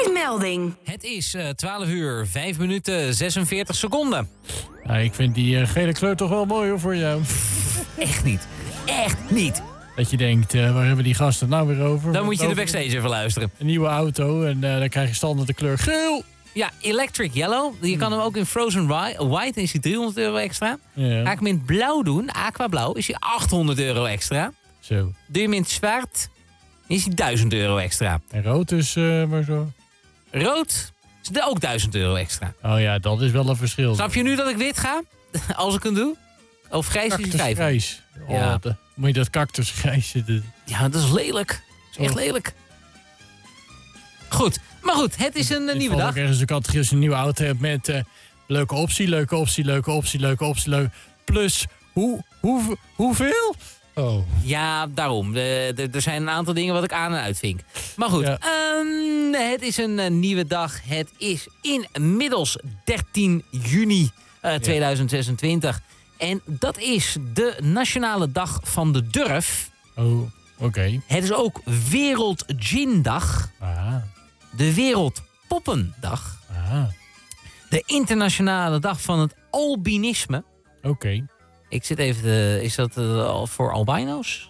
Verkeersmelding. Het is 12 uur, 5 minuten, 46 seconden. Ja, ik vind die gele kleur toch wel mooi hoor, voor jou. Echt niet. Echt niet. Dat je denkt, waar hebben die gasten het nou weer over? Dan moet je de backstage even luisteren. Een nieuwe auto en dan krijg je standaard de kleur geel. Ja, Electric Yellow. Je kan hem ook in Frozen White. Is hij €300 extra. Ja. Ga ik hem in blauw doen, aquablauw, is hij €800 extra. Zo. Doe je hem in het zwart, is hij €1000 extra. En rood is maar zo. Rood is ook €1000 extra. Oh ja, dat is wel een verschil. Snap je nu dat ik wit ga? Als ik hem doe? Of grijs is hij 5. Cactusgrijs. Oh, Ja. moet je dat cactusgrijs zitten? Ja, dat is lelijk. Dat is echt lelijk. Goed, maar goed, het is een nieuwe dag. Ik ergens de categorie als je een nieuwe auto hebt met leuke optie, leuke optie, leuke optie, leuke optie, leuke... Plus, hoeveel? Oh. Ja, daarom. Er zijn een aantal dingen wat ik aan en uitvink. Maar goed, Ja. het is een nieuwe dag. Het is inmiddels 13 juni 2026. En dat is de Nationale Dag van de Durf. Oh, oké. Het is ook Wereld Gin-dag. Ah, De Wereld Poppendag. ah. De Internationale Dag van het Albinisme. Oké. Ik zit even is dat voor albino's?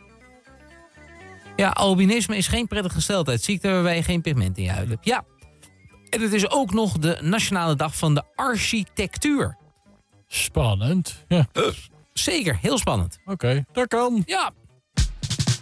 Ja, albinisme is geen prettige gesteldheidsziekte waarbij je geen pigment in je huid hebt. Ja. En het is ook nog de Nationale Dag van de Architectuur. Spannend. Ja. Zeker, heel spannend. Oké, dat kan. Ja,